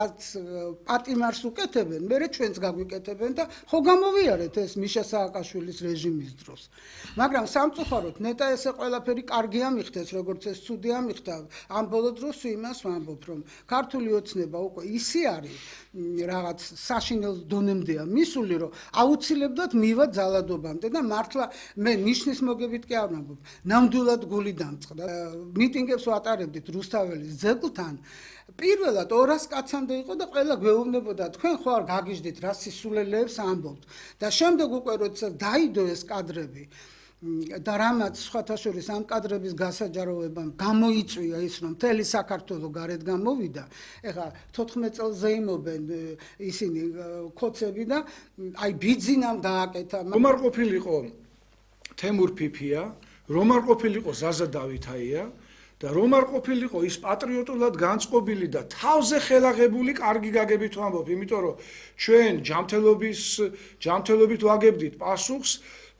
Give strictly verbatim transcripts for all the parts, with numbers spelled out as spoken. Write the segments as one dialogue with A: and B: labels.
A: პატიმარს უკეთებენ, მერე ჩვენც გაგვიკეთებენ და ხო გამოვიარეთ ეს მიშა სააკაშვილის რეჟიმის დროს. მაგრამ სამწუხაროდ ნეტა ესე ყველაფერი კარგი ამიხდეს, როგორც ეს ცუდი ამიხდა, ამ ბოლო დროს იმას ვამბობ, რომ ქართული ოცნება უკვე ისე არის, რაღაც საშინელ დონემდეა მისული, რომ აუცილებლად მივა ძალადობამდე და მართლა მე ნიშნის მოგებით კი არ ვამბობ, ნამდვილად გული დამწყდა. მიტინგებს ვატარებდით რუსთაველის ძეგლთან. პირველად ორას კაცამდე იყო და ყველა გვეუბნებოდა თქვენ ხო არ გაგიჟდით რა სისულელეებს ამბობთ და შემდეგ უკვე როცა დაიდო ეს კადრები და რამაც სხვათა შორის ამ კადრების გასაჯაროვებამ გამოიწვია ის რომ მთელი საქართველო გარეთ გამოვიდა ეხლა თოთხმეტ წელს ზეიმობენ ისინი ქოცები და აი ბიძინამ დააკეთა
B: რომ არ ყოფილიყო თემურ ფიფია რომ არ ყოფილიყო ზაზა დავითაია და რომ არ ყოფილიყო ის პატრიოტულად განწყობილი და თავზე ხელაღებული კარგი გაგებით ვამბობ, იმიტომ რომ ჩვენ ჯანმრთელობის ჯანმრთელობით ვაგებდით პასუხს,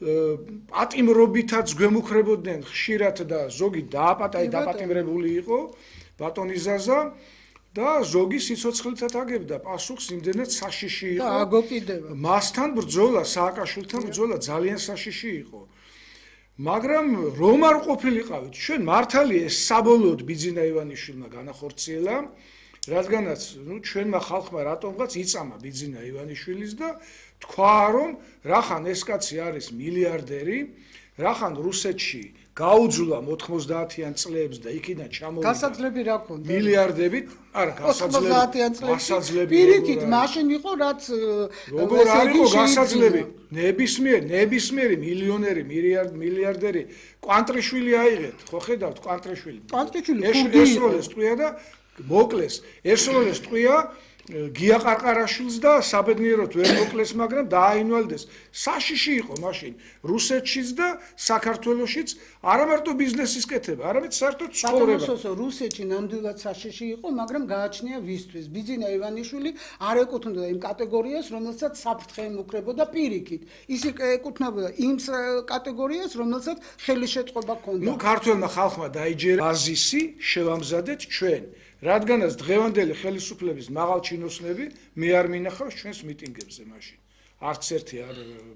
B: პატიმრობითაც გვემუქრებოდნენ ხშირად და ზოგი დააპატაი დაპატიმრებული იყო ბატონი ზაზა და ზოგი სიცოცხლითაც აგებდა პასუხს იმდენად საშიში იყო.
A: და აგოკიდება.
B: მასთან ბრძოლა, სააკაშვილთან ბრძოლა ძალიან საშიში იყო. მაგრამ რომ არ ყოფილიყავით ჩვენ მართალი ეს საბოლოოდ ბიძინა ივანიშვილმა განახორციელა რადგანაც ნუ ჩვენმა ხალხმა რატომღაც იწამა ბიძინა ივანიშვილის და თქვა რომ რახან ეს კაცი არის მილიარდერი რახან რუსეთში გაუძულა ოთხმოცდაათიან წლებს და იქიდან ჩამოვიდა
A: გასაძლები რა ქონდა
B: მილიარდებით არა
A: გასაძლები პირიქით მაშინ იყო რაც
B: როგორ არ იყო გასაძლები ნებისმიერ ნებისმიერი მილიონერი მილიარდერი კვანტრიშვილი აიღეთ ხო ხედავთ კვანტრიშვილი
A: კვანტრიშვილი
B: ესროლეს ტყვია და მოკლეს ესროლეს ტყვია გია ყარყარაშვილს და საბედნიეროდ ვერ მოკლეს, მაგრამ დააინვალდეს. საშიში იყო მაშინ რუსეთშიც და საქართველოშიც არა მარტო ბიზნესის კეთება, არამედ საერთოდ ცხოვრება.
A: საქართველოს რუსეთში ნამდვილად საშიში იყო, მაგრამ გააჩნია ვისთვის. ბიძინა ივანიშვილი არ ეკუთვნოდა იმ კატეგორიას, რომელსაც საფრთხე ემუქრებოდა პირიქით. ის ეკუთვნოდა იმ კატეგორიას, რომელსაც ხელისშეწყობა ჰქონდა.
B: ნუ ქართველმა ხალხმა დაიჯერა ბაზისი შევამზადეთ ჩვენ. რადგანაც დღევანდელი ხელისუფლების მაღალჩინოსნები მე არ მინახავს ჩვენს მიტინგებზე მაშინ. არც ერთი არ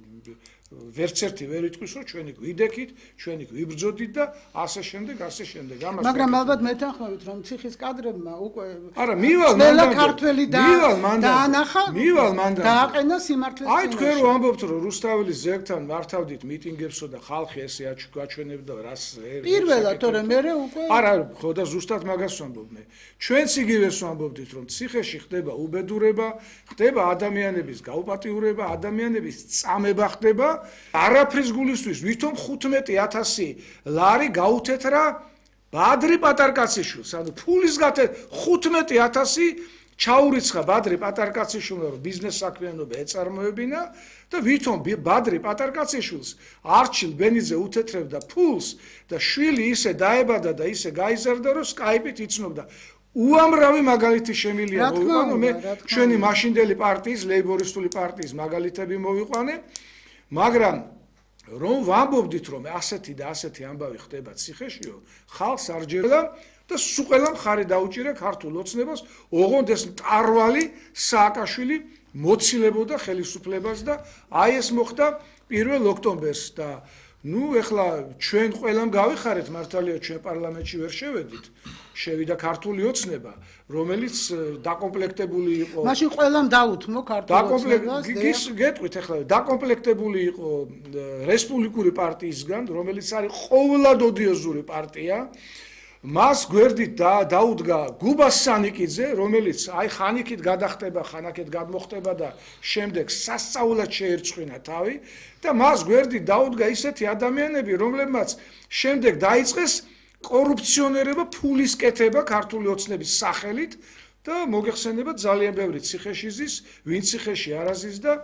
B: ვერც ერთი ვერ იტყვის რომ ჩვენი გვიდექით, ჩვენი გვიბრძოდით და ასე შემდეგ, ასე შემდეგ. ამას
A: მაგრამ ალბათ მეთანხმებით რომ ციხის კადრებმა უკვე
B: არა, მივალ
A: მანდატი ქართველი და
B: დაანახა, მივალ მანდატი.
A: დააყენა სიმართლეს
B: აი თქვენ რო ამბობთ რომ რუსთაველის ძეგლთან მართავდით მიტინგებსო და ხალხი ესე აჩვენებდა რას
A: პირველად თორემ მე უკვე
B: არა, ხო და ზუსტად მაგას ვამბობ მე. ჩვენც იგივეს ვამბობდით რომ ციხეში ხდება უბედურება, ხდება ადამიანების გაუპატიურება, ადამიანების წამება ხდება არაფრის გულისთვის ვითომ ხუთმეტი ათასი ლარი გაუთეთრა ბადრი პატარკაციშვილს ანუ ფულის გათე ხუთმეტი ათასი ჩაურიცხა ბადრი პატარკაციშვილმა რომ ბიზნეს საქმიანობა ეწარმოებინა და ვითომ ბადრი პატარკაციშვილს არჩილ ბენიძე უთეთრებდა ფულს და შვილი ისე დაებადა და ისე გაიზარდა რომ სკაიპით იცნობდა უამრავი მაგალითი შემილია მოვიყვანო მე ჩვენი მაშინდელი პარტიის ლეიბორისტული პარტიის მაგალითები მოვიყვანე მაგრამ რომ ვამბობდით რომ ასეთი და ასეთი ამბავი ხდება ციხეშიო ხალხს არ ჯერდა და სულ ყველა მხარე დაუჭირა ქართულ ოცნებას ოღონდ ეს მტარვალი სააკაშვილი მოცილებოდა ხელისუფლებას და აი ეს მოხდა პირველ ოქტომბერს და ნუ ეხლა ჩვენ ყველამ გავიხარეთ მართალია ჩვენ პარლამენტში ვერ შევედით შევიდა ქართული ოცნება რომელიც დაკომპლექტებული იყო
A: მაშინ ყველამ დაუთმო ქართული ოცნებას
B: გეტყვით ეხლა დაკომპლექტებული იყო რესპუბლიკური პარტიისგან რომელიც არის ყოვლად ოდიოზური პარტია მას გვერდით დაუდგა გუბას სანიკიძე რომელიც აი ხანიკით გადახტება ხანაკეთ გადმოხტება და შემდეგ სასწაულად შეერწყვინა თავი და მას გვერდით დაუდგა ისეთი ადამიანები რომლებმაც შემდეგ დაიწყეს კორუფციონერება ფულის კეთება ქართული ოცნების სახელით და მოგეხსენება ძალიან ბევრი ციხეში ზის ვინ ციხეში არაზის და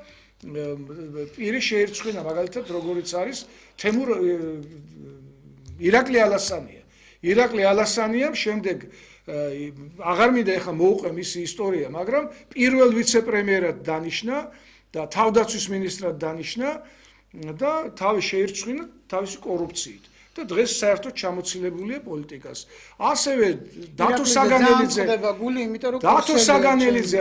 B: პირი შეერწყვინა მაგალითად როგორიც არის თემურ ირაკლი ალასანია ირაკლი ალასანიამ შემდეგ აღარ მინდა ეხლა მოუყვე მისი ისტორია მაგრამ პირველ ვიცე-პრემიერად დანიშნა და თავდაცვის მინისტრად დანიშნა და თავი შეერწყვინა თავისი კორუფციით და დღეს საერთოდ ჩამოცილებულია პოლიტიკას. ასევე დათო საგანელიძე
A: გული, იმიტომ რომ
B: დათო საგანელიძე